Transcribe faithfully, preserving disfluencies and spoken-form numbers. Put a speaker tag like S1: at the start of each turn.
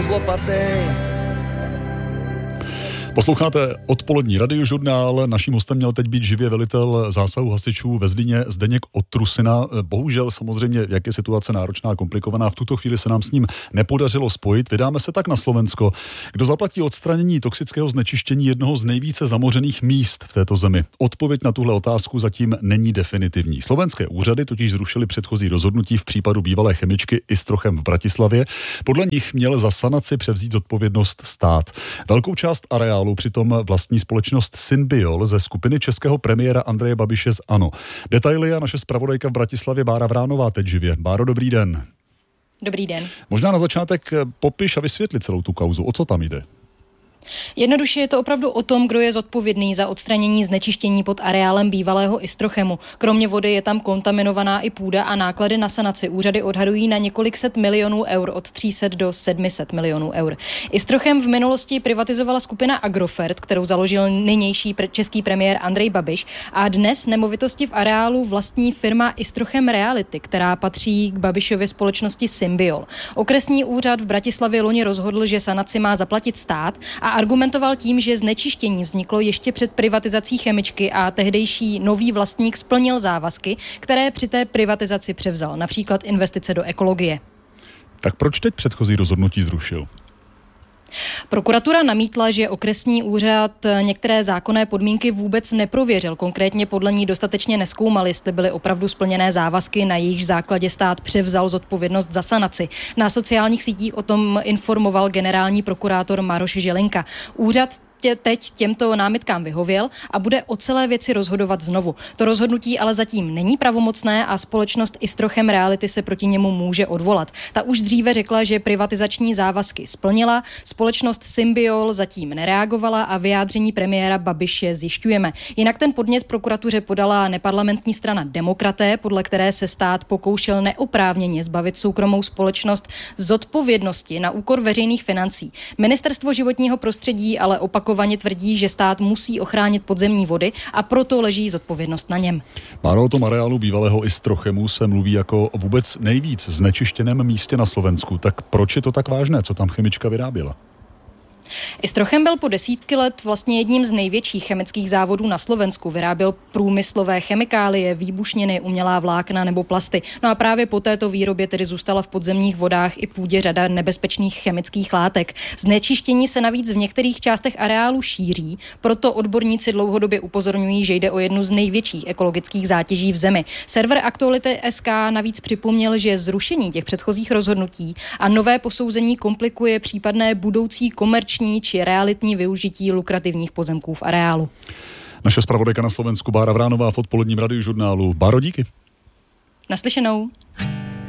S1: lopatej.
S2: Posloucháte odpolední radiožurnál. Naším hostem měl teď být živě velitel zásahu hasičů ve Zlíně Zdeněk Otrusina. Bohužel samozřejmě, jak je situace náročná a komplikovaná, v tuto chvíli se nám s ním nepodařilo spojit. Vydáme se tak na Slovensko. Kdo zaplatí odstranění toxického znečištění jednoho z nejvíce zamořených míst v této zemi? Odpověď na tuhle otázku zatím není definitivní. Slovenské úřady totiž zrušily předchozí rozhodnutí v případu bývalé chemičky Istrochem v Bratislavě. Podle nich měl za sanaci převzít zodpovědnost stát. Velkou část areálu přitom vlastní společnost Synbiol ze skupiny českého premiéra Andreje Babiše z ANO. Detaily a naše zpravodajka v Bratislavě Bára Vránová teď živě. Báro, dobrý den.
S3: Dobrý den.
S2: Možná na začátek popiš a vysvětli celou tu kauzu. O co tam jde?
S3: Jednoduše je to opravdu o tom, kdo je zodpovědný za odstranění znečištění pod areálem bývalého Istochemu. Kromě vody je tam kontaminovaná i půda a náklady na sanaci úřady odhadují na několik set milionů eur, od tří set do sedmi set milionů eur. Istrochem v minulosti privatizovala skupina Agrofert, kterou založil nynější pre- český premiér Andrej Babiš, a dnes nemovitosti v areálu vlastní firma Istrochem Reality, která patří k Babišově společnosti Synbiol. Okresní úřad v Bratislavě loni rozhodl, že sanaci má zaplatit stát, a argumentoval tím, že znečištění vzniklo ještě před privatizací chemičky a tehdejší nový vlastník splnil závazky, které při té privatizaci převzal, například investice do ekologie.
S2: Tak proč teď předchozí rozhodnutí zrušil?
S3: Prokuratura namítla, že okresní úřad některé zákonné podmínky vůbec neprověřil. Konkrétně podle ní dostatečně nezkoumal, jestli byly opravdu splněné závazky, na jejichž základě stát převzal zodpovědnost za sanaci. Na sociálních sítích o tom informoval generální prokurátor Maroš Žilinka. Úřad teď těmto námitkám vyhověl a bude o celé věci rozhodovat znovu. To rozhodnutí ale zatím není pravomocné a společnost Istrochem Reality se proti němu může odvolat. Ta už dříve řekla, že privatizační závazky splnila, společnost Synbiol zatím nereagovala a vyjádření premiéra Babiše zjišťujeme. Jinak ten podnět prokuratuře podala neparlamentní strana Demokraté, podle které se stát pokoušel neoprávněně zbavit soukromou společnost z odpovědnosti na úkor veřejných financí. Ministerstvo životního prostředí ale opakovaně tvrdí, že stát musí ochránit podzemní vody a proto leží zodpovědnost na něm.
S2: Máro, o tom areálu bývalého Istochemu se mluví jako o vůbec nejvíc znečištěném místě na Slovensku. Tak proč je to tak vážné, co tam chemička vyráběla?
S3: Istrochem byl po desítky let vlastně jedním z největších chemických závodů na Slovensku. Vyráběl průmyslové chemikálie, výbušniny, umělá vlákna nebo plasty. No a právě po této výrobě tedy zůstala v podzemních vodách i půdě řada nebezpečných chemických látek. Znečištění se navíc v některých částech areálu šíří, proto odborníci dlouhodobě upozorňují, že jde o jednu z největších ekologických zátěží v zemi. Server Aktuality tečka es ká navíc připomněl, že zrušení těch předchozích rozhodnutí a nové posouzení komplikuje případné budoucí komerční či realitní využití lukrativních pozemků v areálu.
S2: Naše zpravodajka na Slovensku Bára Vránová v odpoledním radiožurnálu. Báro, díky.
S3: Naslyšenou.